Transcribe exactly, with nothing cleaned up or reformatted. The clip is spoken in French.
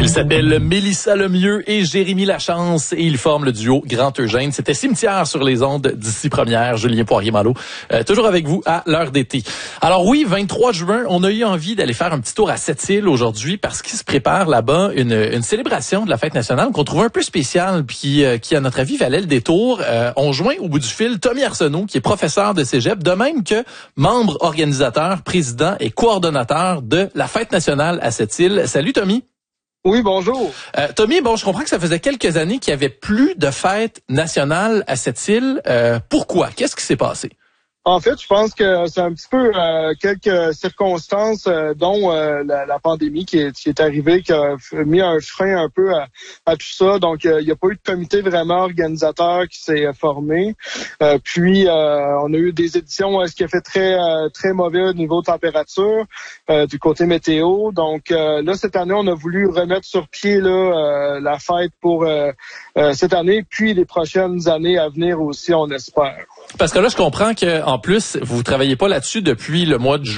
Il s'appelle Mélissa Lemieux et Jérémy Lachance et ils forment le duo Grand Eugène. C'était Cimetière sur les ondes d'ici première. Julien Poirier-Malo, euh, toujours avec vous à l'heure d'été. Alors oui, vingt-trois juin, on a eu envie d'aller faire un petit tour à Sept-Îles aujourd'hui parce qu'il se prépare là-bas une, une célébration de la fête nationale qu'on trouvait un peu spéciale puis euh, qui, à notre avis, valait le détour. Euh, on joint au bout du fil Tommy Arsenault, qui est professeur de cégep, de même que membre organisateur, président et coordonnateur de la fête nationale à Sept-Îles. Salut Tommy. Oui, bonjour. Euh, Tommy, bon, je comprends que ça faisait quelques années qu'il n'y avait plus de fête nationale à Sept-Îles. Euh, pourquoi? Qu'est-ce qui s'est passé? En fait, je pense que c'est un petit peu euh, quelques circonstances, euh, dont euh, la, la pandémie qui est, qui est arrivée, qui a mis un frein un peu à, à tout ça. Donc, euh, il n'y a pas eu de comité vraiment organisateur qui s'est formé. Euh, puis, euh, on a eu des éditions, euh, ce qui a fait très euh, très mauvais au niveau température euh, du côté météo. Donc, euh, là, cette année, on a voulu remettre sur pied là euh, la fête pour euh, euh, cette année, puis les prochaines années à venir aussi, on espère. Parce que là, je comprends que en plus, vous travaillez pas là-dessus depuis le mois de juin.